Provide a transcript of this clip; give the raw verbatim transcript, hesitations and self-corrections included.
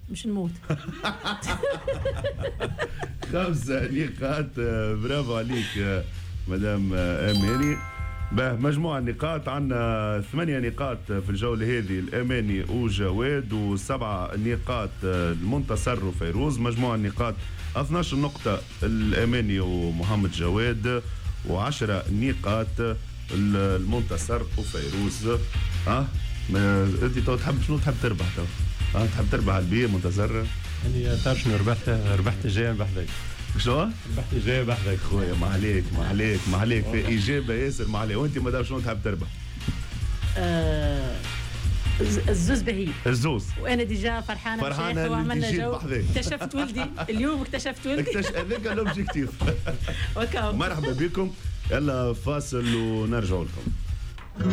مش نموت. خمسة نقاط. برافو عليك مدام أماني. باه مجموع النقاط عندنا ثمانية نقاط في الجولة هذه الأماني وجواد، وسبعة نقاط المنتصر وفيروز. مجموع النقاط اثني عشر نقطة الأماني ومحمد جواد، وعشرة نقاط المنتصر وفيروز. اه انت تو تحب شنو تحب تربح تو؟ اه تحب تربح البيع منتصر؟ يعني تعرف شنو ربحت؟ ربحت الجايه بحذاك. شو؟ ربحت الجايه بحذاك خويا. ما عليك ما عليك ما عليك في اجابه ياسر ما عليك. وانت مدام شنو تحب تربح؟ آه الزوز بهي. الزوز. وانا ديجا فرحانه فرحانه وعملنا جو. بحذاك. اكتشفت ولدي اليوم، اكتشفت ولدي. اكتشف هذاك الاوبجيكتيف. وكاو. مرحبا بكم. يلا فاصل ونرجع لكم.